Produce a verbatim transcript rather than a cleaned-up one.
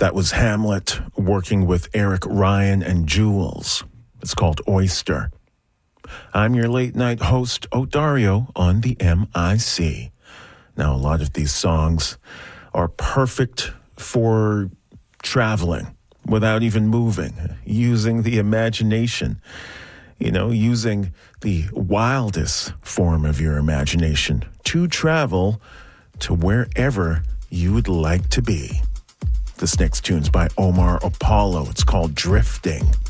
That was Hamlet working with Eric Ryan and Jules. It's called Oyster. I'm your late night host, Odario, on the M I C. Now, a lot of these songs are perfect for traveling without even moving, using the imagination, you know, using the wildest form of your imagination to travel to wherever you would like to be. This next tune's by Omar Apollo. It's called Drifting.